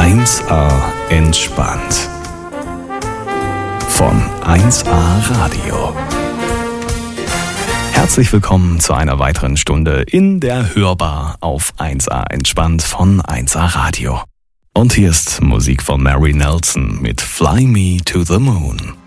1A entspannt. Von 1A Radio. Herzlich willkommen zu einer weiteren Stunde in der Hörbar auf 1A entspannt von 1A Radio. Und hier ist Musik von Mary Nelson mit Fly Me to the Moon.